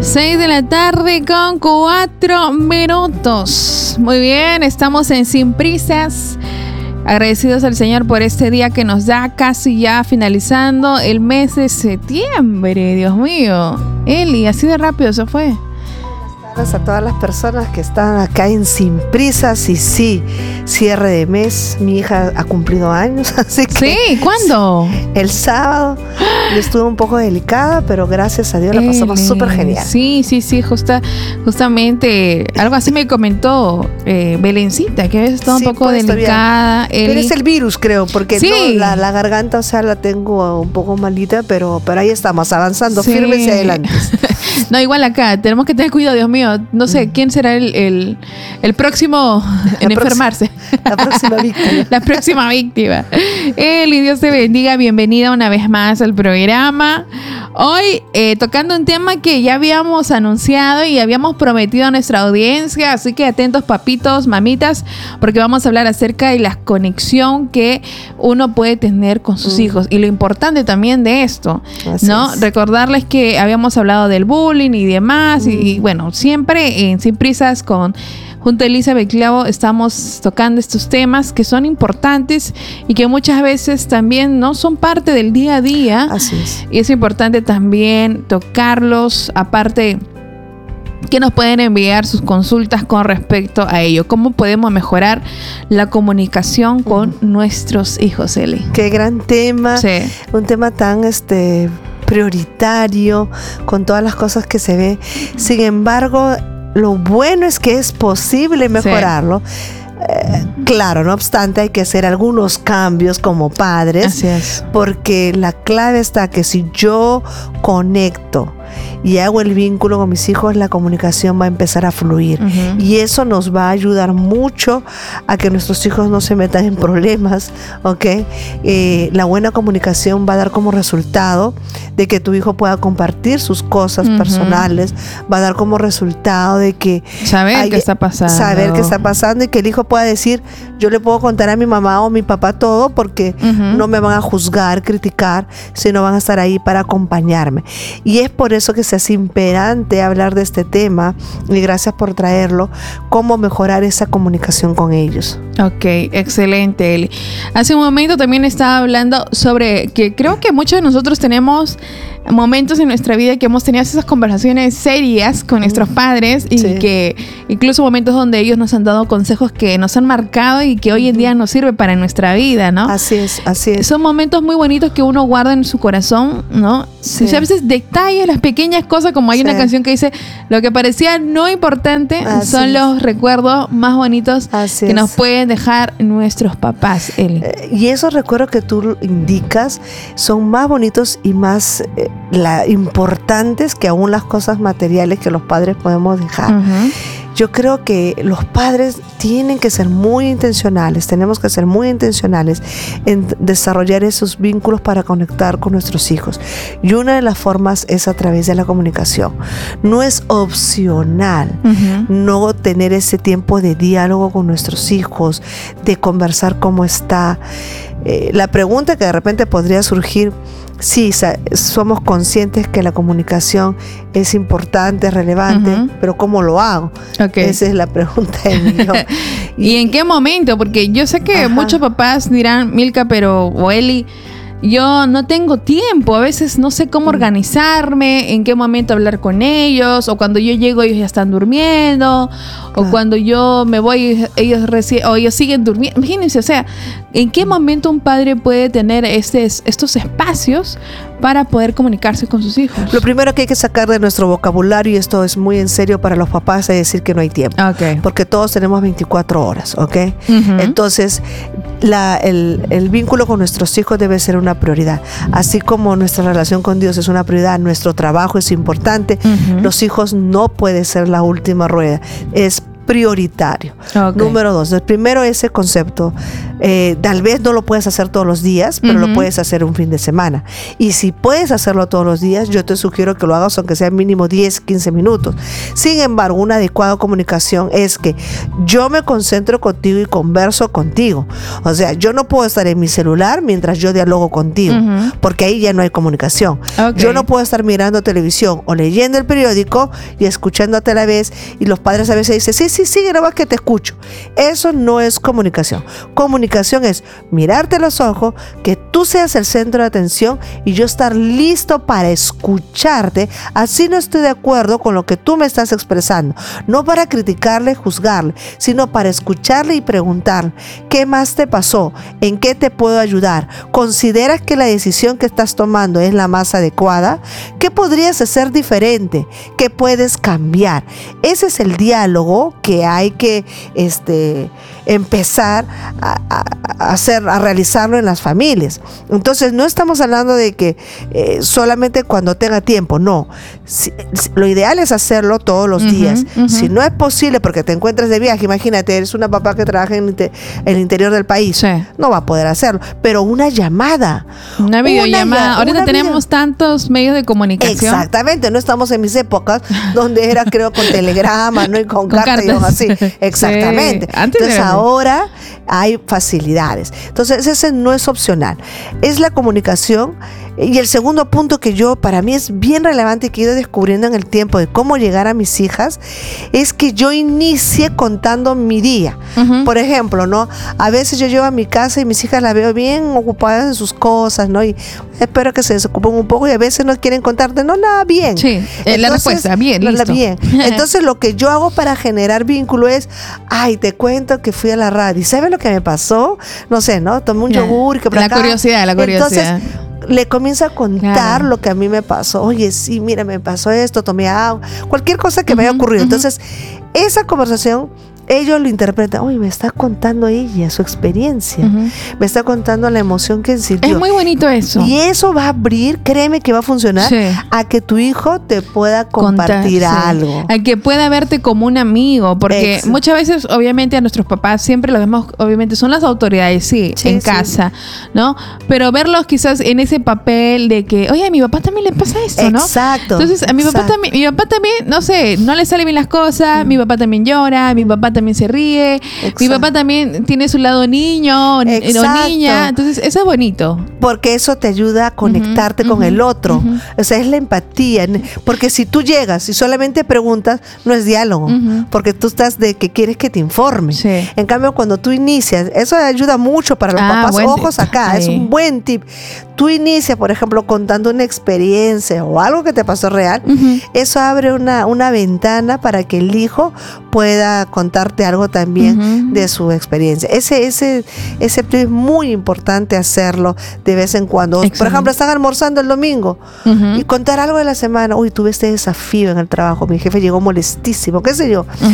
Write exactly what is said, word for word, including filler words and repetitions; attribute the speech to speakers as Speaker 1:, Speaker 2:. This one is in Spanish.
Speaker 1: seis de la tarde con cuatro minutos. Muy bien, estamos en Sin Prisas. Agradecidos al Señor por este día que nos da, casi ya finalizando el mes de septiembre. Dios mío. Eli, así de rápido se fue.
Speaker 2: A todas las personas que están acá en Sin Prisas. Y sí, cierre de mes. Mi hija ha cumplido años, así que
Speaker 1: sí, ¿cuándo?
Speaker 2: El sábado. Yo estuve un poco delicada, pero gracias a Dios la pasamos súper genial.
Speaker 1: Sí, sí, sí, justa, justamente algo así me comentó eh, Belencita, que a veces está un
Speaker 2: sí,
Speaker 1: poco
Speaker 2: pues,
Speaker 1: delicada.
Speaker 2: Pero es el virus, creo, porque
Speaker 1: sí.
Speaker 2: no, la, la garganta, o sea, la tengo un poco malita, pero, pero ahí estamos, avanzando, sí. Firmes y adelante.
Speaker 1: No, igual acá, tenemos que tener cuidado, Dios mío. No sé, ¿quién será el, el, el próximo en la enfermarse?
Speaker 2: Próxima, la próxima víctima.
Speaker 1: La próxima víctima. Eli, Dios te bendiga. Bienvenida una vez más al programa. Hoy eh, tocando un tema que ya habíamos anunciado y habíamos prometido a nuestra audiencia. Así que atentos, papitos, mamitas, porque vamos a hablar acerca de la conexión que uno puede tener con sus mm. hijos. Y lo importante también de esto, Así ¿no? Es. Recordarles que habíamos hablado del bullying y demás. Mm. Y, y bueno, siempre en Sin Prisas con... Junto a Elizabeth Clavo estamos tocando estos temas que son importantes y que muchas veces también no son parte del día a día.
Speaker 2: Así es.
Speaker 1: Y es importante también tocarlos, aparte que nos pueden enviar sus consultas con respecto a ello. ¿Cómo podemos mejorar la comunicación con uh-huh. nuestros hijos, Eli?
Speaker 2: Qué gran tema.
Speaker 1: Sí.
Speaker 2: Un tema tan este prioritario con todas las cosas que se ve. Sin embargo, lo bueno es que es posible mejorarlo. Sí. Eh, claro, no obstante, hay que hacer algunos cambios como padres.
Speaker 1: Así es.
Speaker 2: Porque la clave está que si yo conecto y hago el vínculo con mis hijos, la comunicación va a empezar a fluir. Uh-huh. Y eso nos va a ayudar mucho a que nuestros hijos no se metan en problemas, ¿ok? Eh, la buena comunicación va a dar como resultado de que tu hijo pueda compartir sus cosas uh-huh. personales, va a dar como resultado de que...
Speaker 1: Saber hay, qué está pasando.
Speaker 2: Saber qué está pasando y que el hijo pueda decir, yo le puedo contar a mi mamá o a mi papá todo porque uh-huh. no me van a juzgar, criticar, sino van a estar ahí para acompañarme. Y es por eso que se hace imperante hablar de este tema, y gracias por traerlo, cómo mejorar esa comunicación con ellos.
Speaker 1: Ok, excelente, Eli. Hace un momento también estaba hablando sobre que creo que muchos de nosotros tenemos momentos en nuestra vida que hemos tenido esas conversaciones serias con nuestros padres y sí. que incluso momentos donde ellos nos han dado consejos que nos han marcado y que hoy en día nos sirve para nuestra vida, ¿no?
Speaker 2: Así es, así es.
Speaker 1: Son momentos muy bonitos que uno guarda en su corazón, ¿no? Sí. Y a veces detalles, las pequeñas cosas, como hay sí. una canción que dice, lo que parecía no importante así son es. Los recuerdos más bonitos así que es. Nos pueden dejar nuestros papás, Eli.
Speaker 2: Eh, y esos recuerdos que tú indicas son más bonitos y más eh, la, importantes que aún las cosas materiales que los padres podemos dejar. Uh-huh. Yo creo que los padres tienen que ser muy intencionales, tenemos que ser muy intencionales en desarrollar esos vínculos para conectar con nuestros hijos. Y una de las formas es a través de la comunicación. No es opcional uh-huh. no tener ese tiempo de diálogo con nuestros hijos, de conversar cómo está. Eh, la pregunta que de repente podría surgir, sí, somos conscientes que la comunicación es importante, es relevante, uh-huh. pero ¿cómo lo hago? Okay. Esa es la pregunta de millón.
Speaker 1: ¿Y, ¿Y en qué momento? Porque yo sé que ajá. muchos papás dirán, Milka, pero o Eli, yo no tengo tiempo, a veces no sé cómo organizarme, en qué momento hablar con ellos, o cuando yo llego ellos ya están durmiendo, claro. o cuando yo me voy ellos recién, o ellos siguen durmiendo. Imagínense, o sea, ¿en qué momento un padre puede tener estos, estos espacios para poder comunicarse con sus hijos?
Speaker 2: Lo primero que hay que sacar de nuestro vocabulario, y esto es muy en serio para los papás, es decir que no hay tiempo.
Speaker 1: Okay.
Speaker 2: Porque todos tenemos veinticuatro horas, ¿ok? Uh-huh. Entonces, la, el, el vínculo con nuestros hijos debe ser una prioridad. Así como nuestra relación con Dios es una prioridad, nuestro trabajo es importante, uh-huh. los hijos no pueden ser la última rueda. Es prioritario.
Speaker 1: Okay.
Speaker 2: Número dos, el primero ese concepto, eh, tal vez no lo puedes hacer todos los días, pero uh-huh. lo puedes hacer un fin de semana. Y si puedes hacerlo todos los días, yo te sugiero que lo hagas aunque sea mínimo diez, quince minutos. Sin embargo, una adecuada comunicación es que yo me concentro contigo y converso contigo. O sea, yo no puedo estar en mi celular mientras yo dialogo contigo, uh-huh. porque ahí ya no hay comunicación. Okay. Yo no puedo estar mirando televisión o leyendo el periódico y escuchándote a la vez, y los padres a veces dicen, sí, sí, sí, nada más que te escucho. Eso no es comunicación. Comunicación es mirarte a los ojos, que tú seas el centro de atención y yo estar listo para escucharte, así no estoy de acuerdo con lo que tú me estás expresando, no para criticarle, juzgarle, sino para escucharle y preguntarle, ¿qué más te pasó? ¿En qué te puedo ayudar? ¿Consideras que la decisión que estás tomando es la más adecuada? ¿Qué podrías hacer diferente? ¿Qué puedes cambiar? Ese es el diálogo que hay que este, empezar a, a, a hacer, a realizarlo en las familias. Entonces, no estamos hablando de que eh, solamente cuando tenga tiempo, no. Si, si, lo ideal es hacerlo todos los uh-huh, días. Uh-huh. Si no es posible porque te encuentres de viaje, imagínate, eres una papá que trabaja en el interior del país, sí. no va a poder hacerlo, pero una llamada.
Speaker 1: Una videollamada. Una, Ahorita una tenemos video... tantos medios de comunicación.
Speaker 2: Exactamente, no estamos en mis épocas donde era, creo, con telegrama, ¿no? Y con, con cartas y así. Exactamente. Sí. Entonces ahora hay facilidades. Entonces ese no es opcional. Es la comunicación. Y el segundo punto que yo, para mí es bien relevante y que he ido descubriendo en el tiempo de cómo llegar a mis hijas, es que yo inicie contando mi día. Uh-huh. Por ejemplo, ¿no? A veces yo llego a mi casa y mis hijas las veo bien ocupadas en sus cosas, ¿no? Y espero que se desocupen un poco y a veces no quieren contarte, no, nada, bien.
Speaker 1: Sí, Entonces, la respuesta, bien,
Speaker 2: la,
Speaker 1: listo.
Speaker 2: La, bien. Entonces lo que yo hago para generar vínculo es, ay, te cuento que fui a la radio. ¿Y sabes lo que me pasó? No sé, ¿no? Tomé un yeah. yogur y que por
Speaker 1: La
Speaker 2: acá.
Speaker 1: curiosidad, la curiosidad.
Speaker 2: Entonces, le comienzo a contar claro. lo que a mí me pasó. Oye, sí, mira, me pasó esto, tomé agua, cualquier cosa que uh-huh, me haya ocurrido. Uh-huh. Entonces, esa conversación, ellos lo interpretan. Oye, me está contando ella su experiencia. Uh-huh. Me está contando la emoción que sintió.
Speaker 1: Es muy bonito eso.
Speaker 2: Y eso va a abrir, créeme que va a funcionar, sí. a que tu hijo te pueda compartir Contar, algo.
Speaker 1: Sí. A que pueda verte como un amigo. Porque Exacto. muchas veces, obviamente, a nuestros papás siempre los vemos, obviamente, son las autoridades, sí, sí en sí. casa, ¿no? Pero verlos quizás en ese papel de que, oye, a mi papá también le pasa esto, ¿no?
Speaker 2: Exacto.
Speaker 1: Entonces, a mi
Speaker 2: Exacto.
Speaker 1: papá también, mi papá también, no sé, no le salen bien las cosas, mm. mi papá también llora, mi papá también se ríe, Exacto. mi papá también tiene su lado niño Exacto. o niña, entonces eso es bonito.
Speaker 2: Porque eso te ayuda a conectarte uh-huh, con uh-huh, el otro, uh-huh. o sea, es la empatía, porque si tú llegas y solamente preguntas, no es diálogo, uh-huh. porque tú estás de que quieres que te informe. Sí. En cambio, cuando tú inicias, eso ayuda mucho para los ah, papás, ojos tip. acá, Ahí. es un buen tip. Tú inicias, por ejemplo, contando una experiencia o algo que te pasó real, uh-huh. eso abre una, una ventana para que el hijo pueda contarte algo también uh-huh. de su experiencia. Ese, ese, ese es muy importante hacerlo de vez en cuando. Excelente. Por ejemplo, están almorzando el domingo uh-huh. y contar algo de la semana. Uy, tuve este desafío en el trabajo, mi jefe llegó molestísimo, qué sé yo. Uh-huh.